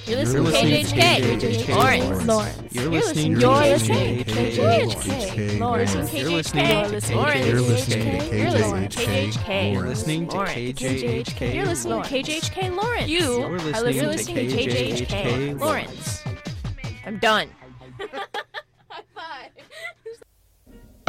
You're listening to KJHK. Lawrence. You're listening to KJHK. Lawrence. You're listening to KJHK. You're listening to KJHK. You're listening to KJHK. You're listening to KJHK. Lawrence. You're listening to KJHK. Lawrence. I'm done.